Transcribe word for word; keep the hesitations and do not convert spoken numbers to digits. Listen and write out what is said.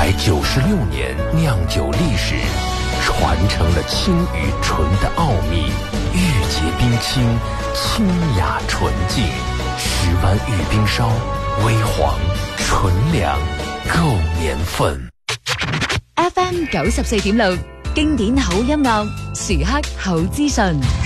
百九十六年酿酒历史，传承了清与纯的奥秘。玉洁冰清，清雅纯净。十湾玉冰烧，微黄纯良，够年份。 F M 九十四點六，經典好音樂，時刻好資訊。